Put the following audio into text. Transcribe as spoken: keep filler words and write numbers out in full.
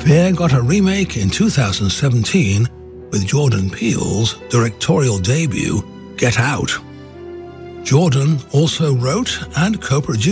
Fear got a remake in two thousand seventeen with Jordan Peele's directorial debut, Get Out. Jordan also wrote and co-produced